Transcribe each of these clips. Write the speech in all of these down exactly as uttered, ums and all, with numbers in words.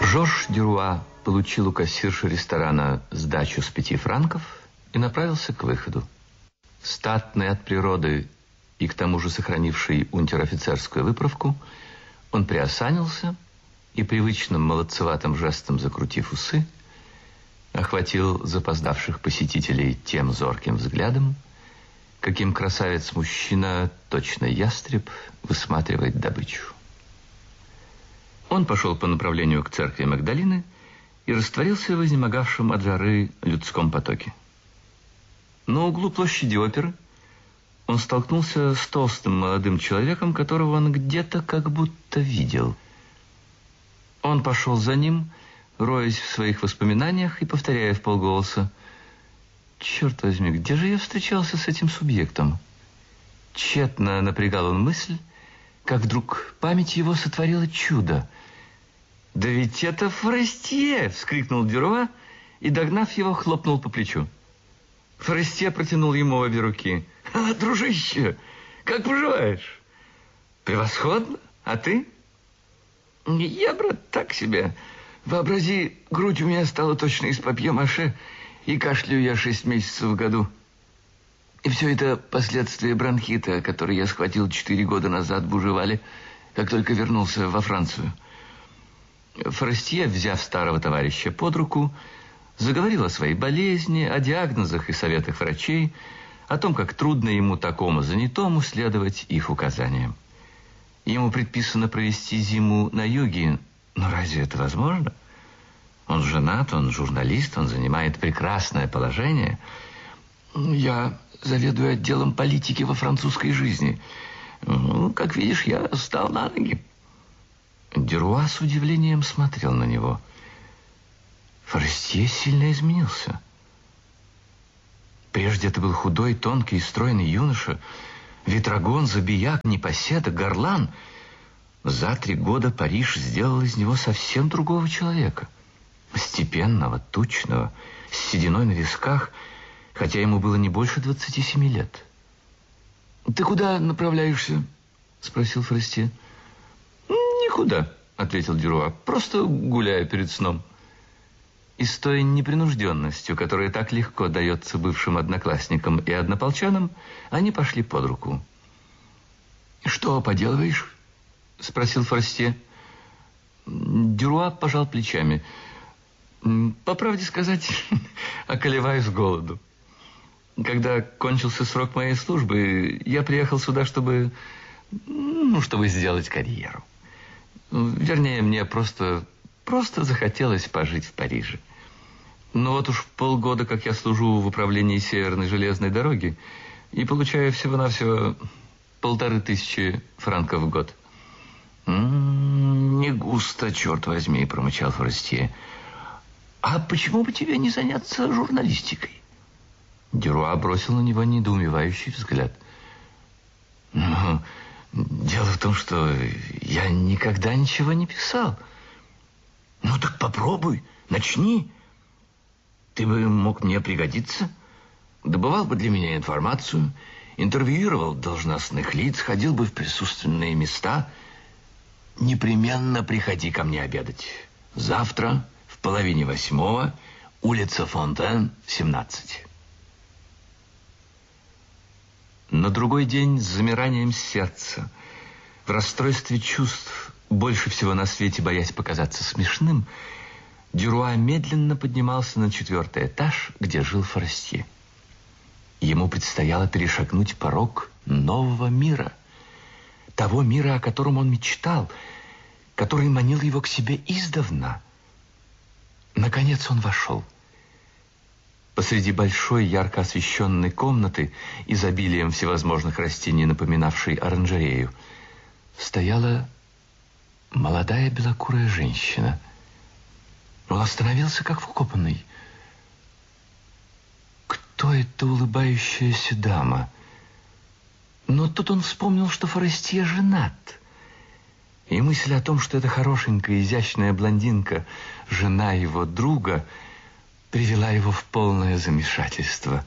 Жорж Дюруа получил у кассирши ресторана сдачу с пяти франков и направился к выходу. Статный от природы и к тому же сохранивший унтер-офицерскую выправку, он приосанился и привычным молодцеватым жестом, закрутив усы, охватил запоздавших посетителей тем зорким взглядом, каким красавец-мужчина, точно ястреб, высматривает добычу. Он пошел по направлению к церкви Магдалины и растворился в изнемогавшем от жары людском потоке. На углу площади Оперы он столкнулся с толстым молодым человеком, которого он где-то как будто видел. Он пошел за ним, роясь в своих воспоминаниях и повторяя вполголоса: «Черт возьми, где же я встречался с этим субъектом?» Тщетно напрягал он мысль, как вдруг память его сотворила чудо. «Да ведь это Форестье!» — вскрикнул Дюруа и, догнав его, хлопнул по плечу. Форестье протянул ему обе руки. «А, дружище, как поживаешь?» «Превосходно. А ты?» «Я, брат, так себе. Вообрази, грудь у меня стала точно из папье-маше, и кашляю я шесть месяцев в году. И все это последствия бронхита, который я схватил четыре года назад в Бужевале, как только вернулся во Францию». Форестье, взяв старого товарища под руку, заговорил о своей болезни, о диагнозах и советах врачей, о том, как трудно ему, такому занятому, следовать их указаниям. Ему предписано провести зиму на юге, но разве это возможно? Он женат, он журналист, он занимает прекрасное положение. «Я заведую отделом политики во французской жизни. Ну, как видишь, я встал на ноги». Дюруа с удивлением смотрел на него. Форестье сильно изменился. Прежде это был худой, тонкий и стройный юноша, ветрогон, забияк, непоседа, горлан. За три года Париж сделал из него совсем другого человека. Степенного, тучного, с сединой на висках, хотя ему было не больше двадцати семи лет. «Ты куда направляешься?» — спросил Форестье. «Никуда», — ответил Дюруа, — «просто гуляю перед сном». И с той непринужденностью, которая так легко дается бывшим одноклассникам и однополчанам, они пошли под руку. «Что поделываешь?» — спросил Форестье. Дюруа пожал плечами. «По правде сказать, околеваю с голоду. Когда кончился срок моей службы, я приехал сюда, чтобы, ну, чтобы сделать карьеру. Вернее, мне просто, просто захотелось пожить в Париже. Но вот уж полгода, как я служу в управлении Северной железной дороги и получаю всего-навсего полторы тысячи франков в год». «М-м, не густо, черт возьми», — промычал Форестье. «А почему бы тебе не заняться журналистикой?» Дюруа бросил на него недоумевающий взгляд. «Ну, дело в том, что я никогда ничего не писал». «Ну так попробуй, начни. Ты бы мог мне пригодиться. Добывал бы для меня информацию, интервьюировал должностных лиц, ходил бы в присутственные места. Непременно приходи ко мне обедать. Завтра в половине восьмого, улица Фонтен, семнадцать». На другой день с замиранием сердца, в расстройстве чувств, больше всего на свете боясь показаться смешным, Дюруа медленно поднимался на четвертый этаж, где жил Форестье. Ему предстояло перешагнуть порог нового мира, того мира, о котором он мечтал, который манил его к себе издавна. Наконец он вошел. Посреди большой, ярко освещенной комнаты, изобилием всевозможных растений, напоминавшей оранжерею, стояла молодая белокурая женщина. Он остановился, как вкопанный. Кто эта улыбающаяся дама? Но тут он вспомнил, что Форестье женат. И мысль о том, что эта хорошенькая, изящная блондинка, жена его друга, привела его в полное замешательство.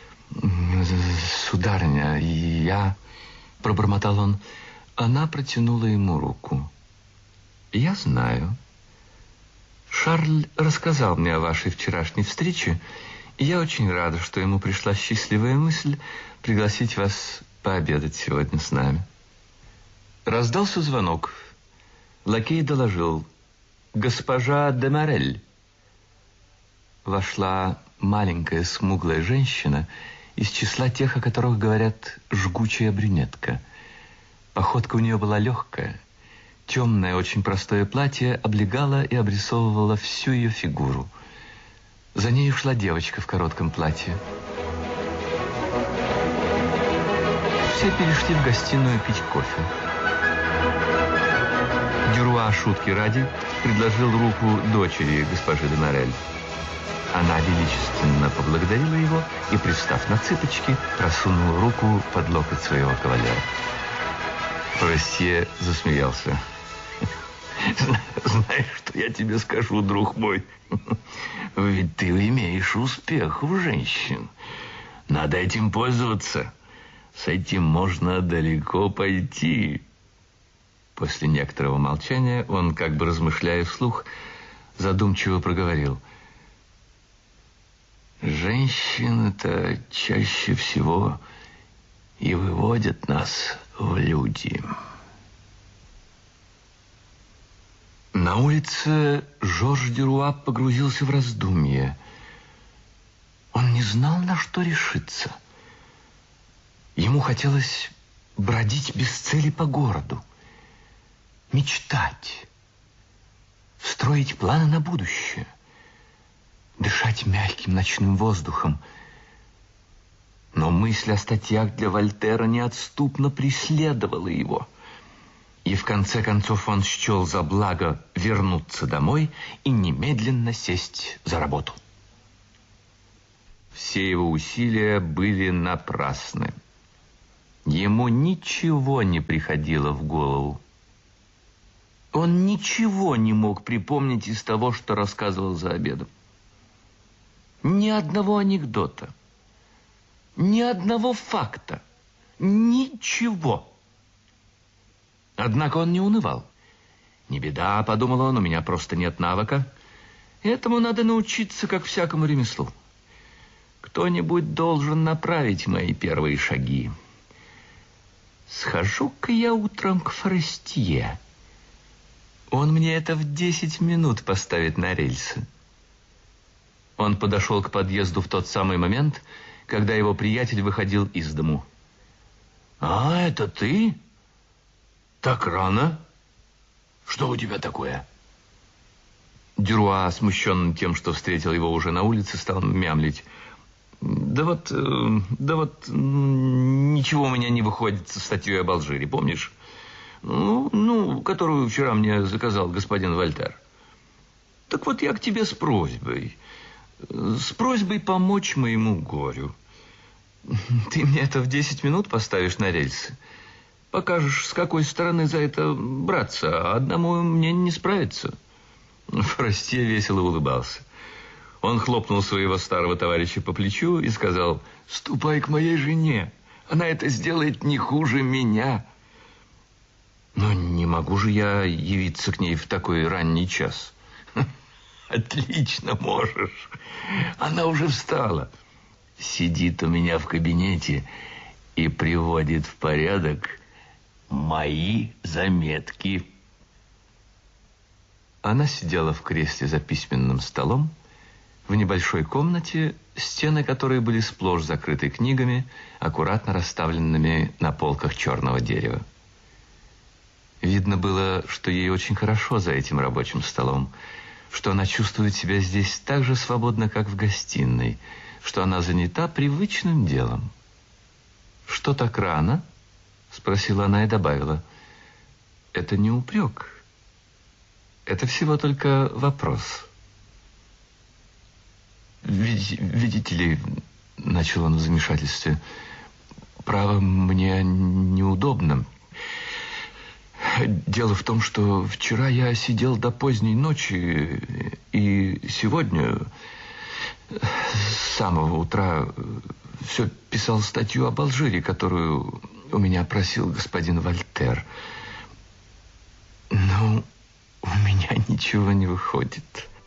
«Сударыня, я...» — пробормотал он. Она протянула ему руку. «Я знаю. Шарль рассказал мне о вашей вчерашней встрече, и я очень рада, что ему пришла счастливая мысль пригласить вас пообедать сегодня с нами. Раздался звонок. Лакей доложил: «Госпожа де Морель». Вошла маленькая смуглая женщина из числа тех, о которых говорят «жгучая брюнетка». Походка у нее была легкая. Темное, очень простое платье облегало и обрисовывало всю ее фигуру. За ней шла девочка в коротком платье. Все перешли в гостиную пить кофе. Дюруа, шутки ради, предложил руку дочери госпожи де Морель. Она величественно поблагодарила его и, пристав на цыпочки, просунула руку под локоть своего кавалера. Форестье засмеялся. «Знаешь, что я тебе скажу, друг мой? Ведь ты имеешь успех у женщин. Надо этим пользоваться. С этим можно далеко пойти». После некоторого молчания он, как бы размышляя вслух, задумчиво проговорил: «Женщины-то чаще всего и выводят нас в люди». На улице Жорж Дюруа погрузился в раздумье. Он не знал, на что решиться. Ему хотелось бродить без цели по городу, мечтать, строить планы на будущее, дышать мягким ночным воздухом. Но мысль о статьях для Вольтера неотступно преследовала его. И в конце концов он счел за благо вернуться домой и немедленно сесть за работу. Все его усилия были напрасны. Ему ничего не приходило в голову. Он ничего не мог припомнить из того, что рассказывал за обедом. Ни одного анекдота, ни одного факта, ничего. Однако он не унывал. «Не беда», — подумал он, — «у меня просто нет навыка. Этому надо научиться, как всякому ремеслу. Кто-нибудь должен направить мои первые шаги. Схожу-ка я утром к Форестье. Он мне это в десять минут поставит на рельсы». Он подошел к подъезду в тот самый момент, когда его приятель выходил из дому. «А, это ты? Так рано? Что у тебя такое?» Дюруа, смущенный тем, что встретил его уже на улице, стал мямлить. «Да вот, да вот, ничего у меня не выходит со статьей об Алжире, помнишь? Ну, ну, которую вчера мне заказал господин Вольтер. Так вот я к тебе с просьбой, с просьбой помочь моему горю. Ты мне это в десять минут поставишь на рельсы? Покажешь, с какой стороны за это браться, а одному мне не справиться». Форестье весело улыбался. Он хлопнул своего старого товарища по плечу и сказал: «Ступай к моей жене, она это сделает не хуже меня». «Но не могу же я явиться к ней в такой ранний час». «Отлично можешь. Она уже встала. Сидит у меня в кабинете и приводит в порядок мои заметки». Она сидела в кресле за письменным столом в небольшой комнате, стены которой были сплошь закрыты книгами, аккуратно расставленными на полках черного дерева. Видно было, что ей очень хорошо за этим рабочим столом, что она чувствует себя здесь так же свободно, как в гостиной, что она занята привычным делом. «Что так рано?» — спросила она и добавила: «Это не упрек. Это всего только вопрос». Видите, видите ли, начал он в замешательстве, право, мне неудобно. Дело в том, что вчера я сидел до поздней ночи, и сегодня с самого утра все писал статью об Алжире, которую у меня просил господин Вольтер. Но у меня ничего не выходит.